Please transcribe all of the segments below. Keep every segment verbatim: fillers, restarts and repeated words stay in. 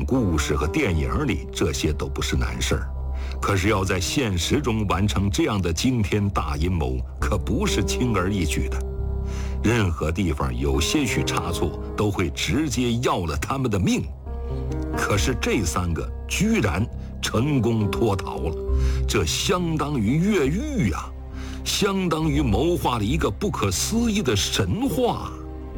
讲故事和电影里，这些都不是难事儿。可是要在现实中完成这样的惊天大阴谋，可不是轻而易举的。任何地方有些许差错，都会直接要了他们的命。可是这三个居然成功脱逃了，这相当于越狱呀、啊，相当于谋划了一个不可思议的神话。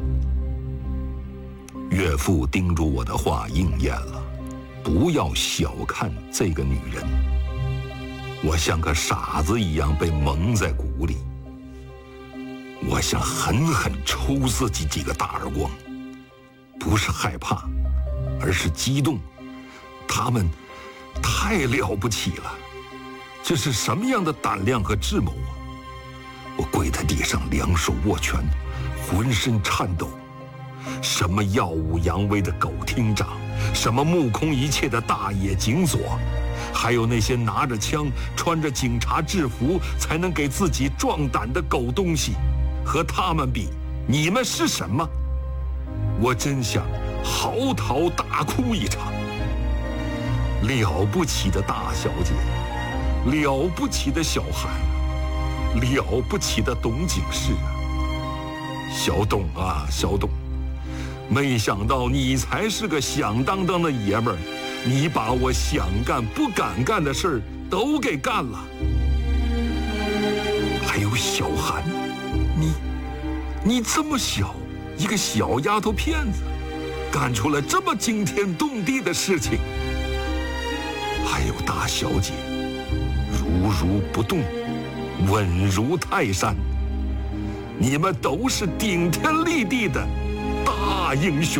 岳父叮嘱我的话应验了，不要小看这个女人。我像个傻子一样被蒙在鼓里，我想狠狠抽自己几个大耳光，不是害怕，而是激动。他们太了不起了，这是什么样的胆量和智谋啊！我跪在地上，两手握拳，浑身颤抖。什么耀武扬威的狗厅长，什么目空一切的大野警佐，还有那些拿着枪穿着警察制服才能给自己壮胆的狗东西，和他们比，你们是什么？我真想嚎啕大哭一场。了不起的大小姐，了不起的小韩，了不起的董警视啊！小董啊，小董，没想到你才是个响当当的爷们儿，你把我想干不敢干的事儿都给干了。还有小韩，你你这么小一个小丫头片子，干出了这么惊天动地的事情。还有大小姐，如如不动，稳如泰山，你们都是顶天立地的大英雄。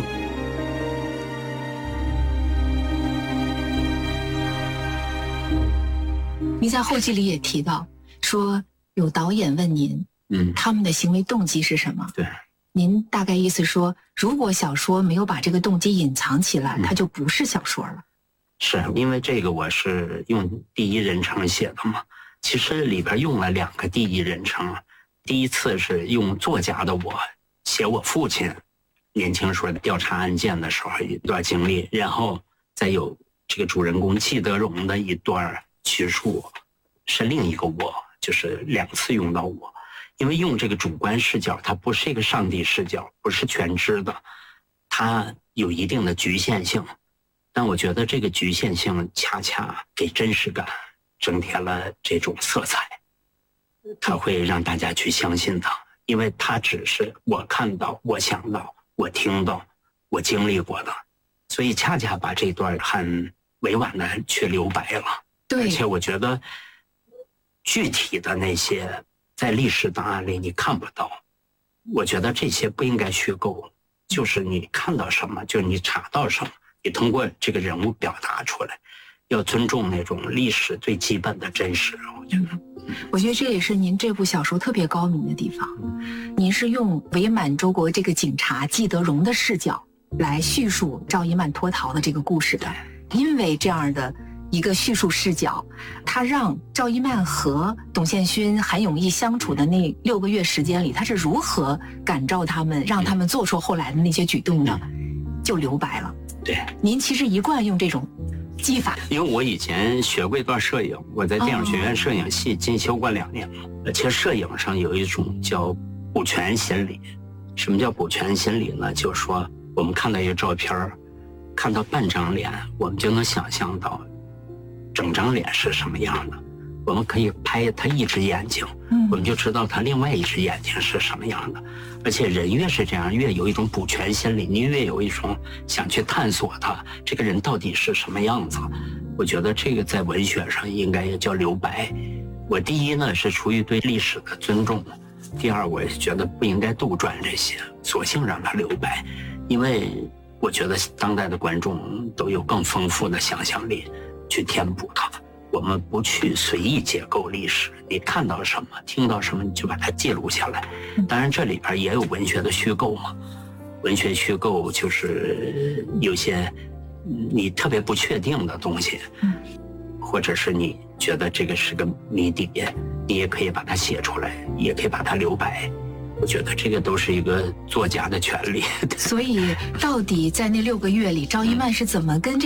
您在后记里也提到说，有导演问您，嗯，他们的行为动机是什么？ 对， 您大概意思说，如果小说没有把这个动机隐藏起来，嗯，它就不是小说了。 是因为这个我是用第一人称写的嘛，其实里边用了两个第一人称。第一次是用作家的我写我父亲年轻时候调查案件的时候一段经历，然后再有这个主人公季德荣的一段叙述是另一个我，就是两次用到我。因为用这个主观视角，它不是一个上帝视角，不是全知的，它有一定的局限性，但我觉得这个局限性恰恰给真实感增添了这种色彩，它会让大家去相信它，因为它只是我看到、我想到、我听到、我经历过的，所以恰恰把这段很委婉的去留白了。 对， 而且我觉得具体的那些在历史档案里你看不到，我觉得这些不应该虚构，就是你看到什么，就是你查到什么，你通过这个人物表达出来，要尊重那种历史最基本的真实。我觉得， 我觉得这也是您这部小说特别高明的地方。您是用伪满洲国这个警察季德荣的视角来叙述赵一曼脱逃的这个故事的，因为这样的一个叙述视角，他让赵一曼和董宪勋、韩永义相处的那六个月时间里，他是如何感召他们，让他们做出后来的那些举动的，就留白了。 对， 您其实一贯用这种技法。 因为我以前学过一段摄影，我在电影学院摄影系进修过两年嘛。而且摄影上有一种叫补全心理。什么叫补全心理呢？就是说我们看到一个照片，看到半张脸，我们就能想象到整张脸是什么样的。我们可以拍他一只眼睛，我们就知道他另外一只眼睛是什么样的。而且人越是这样，越有一种补全心理，你越有一种想去探索他这个人到底是什么样子。我觉得这个在文学上应该也叫留白。我第一呢是出于对历史的尊重，第二我也觉得不应该杜撰这些，索性让他留白，因为我觉得当代的观众都有更丰富的想象力去填补它。我们不去随意解构历史，你看到什么听到什么你就把它记录下来。当然这里边也有文学的虚构嘛，文学虚构就是有些你特别不确定的东西，或者是你觉得这个是个谜底，你也可以把它写出来，也可以把它留白。我觉得这个都是一个作家的权利。 所以到底在那六个月里，赵一曼是怎么跟这